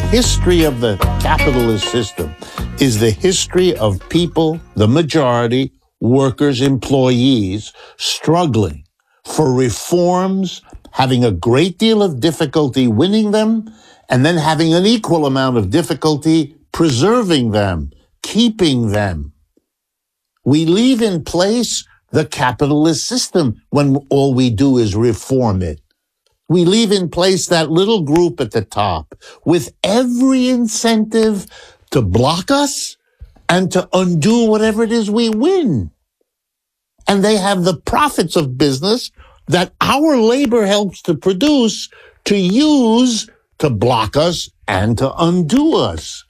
history of the capitalist system is the history of people, the majority, workers, employees, struggling for reforms, having a great deal of difficulty winning them, and then having an equal amount of difficulty preserving them, keeping them. We leave in place the capitalist system when all we do is reform it. We leave in place that little group at the top with every incentive to block us and to undo whatever it is we win. And they have the profits of business that our labor helps to produce to use to block us and to undo us.